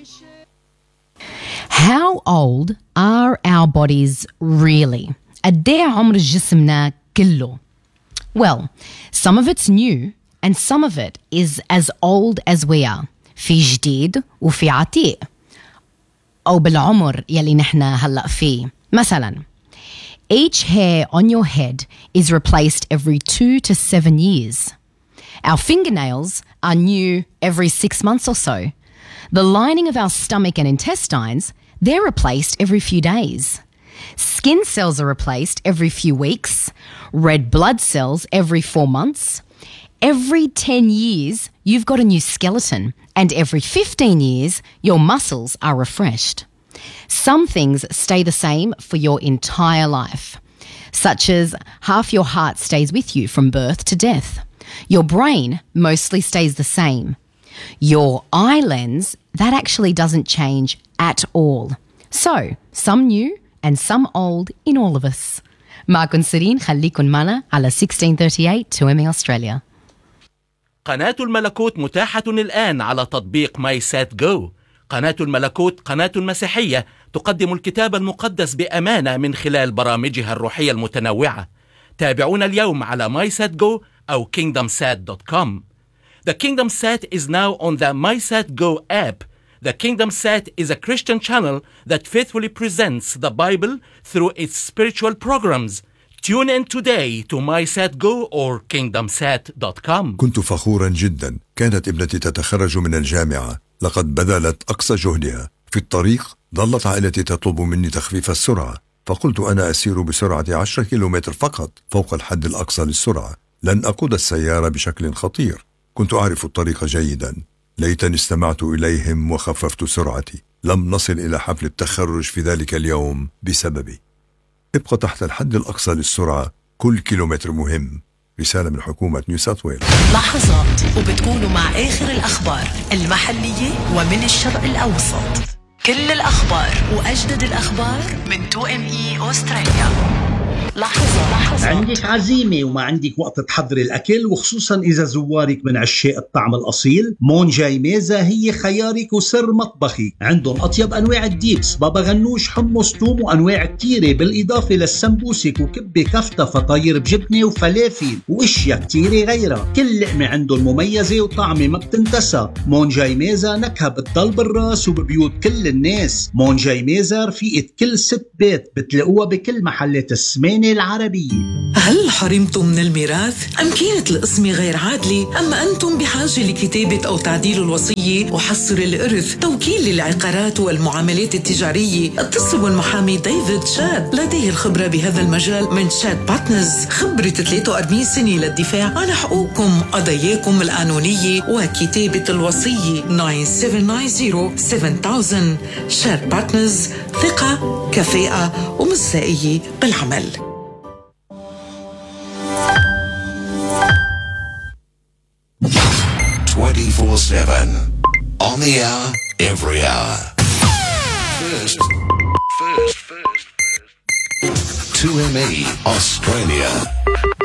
How old are our bodies really? قد إيه عمر جسمنا كله? Well, some of it's new and some of it is as old as we are. في جديد وفي عتيق. أو بالعمر يلي نحنا هلأ فيه. مثلا, each hair on your head is replaced every 2 to 7 years. Our fingernails are new every 6 months or so. The lining of our stomach and intestines, they're replaced every few days. Skin cells are replaced every few weeks. Red blood cells every 4 months. Every 10 years, you've got a new skeleton. And every 15 years, your muscles are refreshed. Some things stay the same for your entire life, such as half your heart stays with you from birth to death. Your brain mostly stays the same. Your eye lens, that actually doesn't change at all. So, some new and some old in all of us. معكم سيرين, خليكن معنا على 1638 2MA Australia. قناة الملكوت متاحة الآن على تطبيق ماي سات جو. قناة الملكوت قناة مسيحية تقدم الكتاب المقدس بأمانة من خلال برامجها الروحية المتنوعة. تابعونا اليوم على MySatGo أو KingdomSat.com. The KingdomSat is now on the MySatGo app. The KingdomSat is a Christian channel that faithfully presents the Bible through its spiritual programs. Tune in today to MySatGo or KingdomSat.com. كنت فخورا جدا. كانت ابنتي تتخرج من الجامعة. لقد بذلت أقصى جهدها. في الطريق ظلت عائلتي تطلب مني تخفيف السرعة، فقلت أنا أسير بسرعة 10 كيلومتر فقط فوق الحد الأقصى للسرعة. لن أقود السيارة بشكل خطير. كنت أعرف الطريق جيدا. ليتني استمعت إليهم وخففت سرعتي. لم نصل إلى حفل التخرج في ذلك اليوم بسببي. ابقى تحت الحد الأقصى للسرعة. كل كيلومتر مهم. رسالة من حكومة نيو ساوث ويلز. لحظات وبتكونوا مع آخر الأخبار المحلية ومن الشرق الأوسط. كل الأخبار وأجدد الأخبار من 2ME أستراليا. لحظة. عندك عزيمة وما عندك وقت تحضري الأكل، وخصوصا إذا زوارك من عشاق الطعم الأصيل، مون جاي ميزة هي خيارك وسر مطبخي. عندهم أطيب أنواع الديبس، بابا غنوش، حمص، توم، وأنواع كتيرة، بالإضافة للسمبوسك وكبة كفتة، فطاير بجبنة وفلافل وأشياء كتيرة غيرها. كل لقمة عندهم مميزة وطعمة ما بتنتسى. مون جاي ميزة نكهة بتضل بالراس وببيوت كل الناس. مون جاي ميزة رفيقة كل ست بيت، بتلاقوها بكل محلات السمانة العربية. هل حرمتم من الميراث؟ أم كانت القسمة غير عادلة؟ أما أنتم بحاجة لكتابة أو تعديل الوصية وحصر الإرث، توكيل للعقارات والمعاملات التجارية؟ اتصلوا بالمحامي ديفيد شاد، لديه الخبرة بهذا المجال من شاد بارتنرز. خبرة 43 سنة للدفاع عن حقوقكم، قضاياكم القانونية وكتابة الوصية. 9790-7000. شاد بارتنرز، ثقة، كفاءة ومصداقية بالعمل. 24/7 on the hour, every hour. First. 2ME Australia.